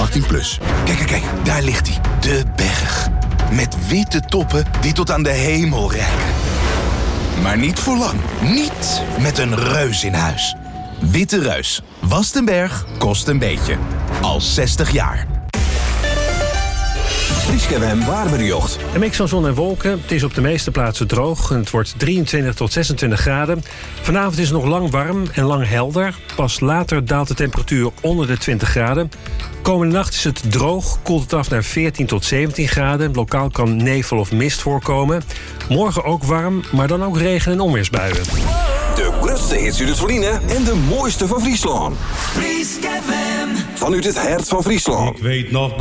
18+. Kijk, daar ligt hij. De berg. Met witte toppen die tot aan de hemel reiken. Maar niet voor lang. Niet met een reus in huis. Witte Reus. Wast een berg, kost een beetje. Al 60 jaar. Fries-KFM Waarmerjocht. Een mix van zon en wolken. Het is op de meeste plaatsen droog. En het wordt 23 tot 26 graden. Vanavond is het nog lang warm en lang helder. Pas later daalt de temperatuur onder de 20 graden. Komende nacht is het droog. Koelt het af naar 14 tot 17 graden. Lokaal kan nevel of mist voorkomen. Morgen ook warm, maar dan ook regen- en onweersbuien. De grootste hits uit het Verliezen en de mooiste van Friesland. Fries-KFM. Vanuit het hart van Friesland. Ik weet nog